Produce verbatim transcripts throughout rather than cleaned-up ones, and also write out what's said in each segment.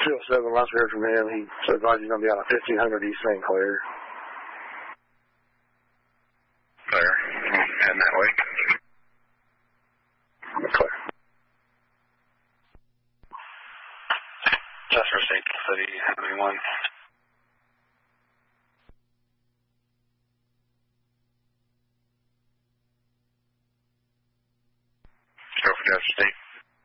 two oh seven, last we heard from him, he said he's going to be out of fifteen hundred East Saint Clair. Clair. Heading that way. Clair. Jasper State City, Henry one. Go for Jasper State.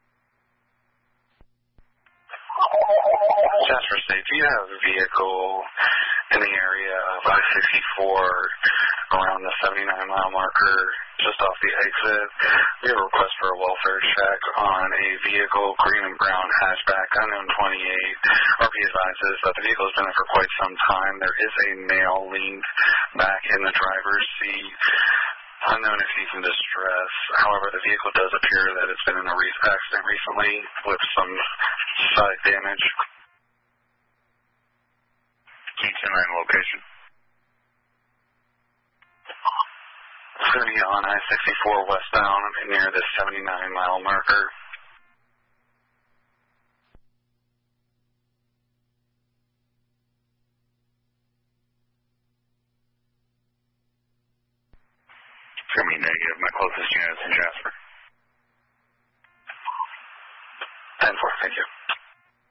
Jasper State, do you have a vehicle in the area of I sixty-four around the seventy-nine mile marker just off the exit? We have a request for a welfare check on a vehicle, green and brown hatchback, unknown twenty-eight. R P advises that the vehicle has been there for quite some time. There is a male leaned back in the driver's seat. Unknown if he's in distress. However, the vehicle does appear that it's been in a re- accident recently with some side damage. Can you ten nine location? It's going to be on I sixty-four westbound near the seventy-nine mile marker. It's going to be negative. My closest unit is in Jasper. ten four, thank you.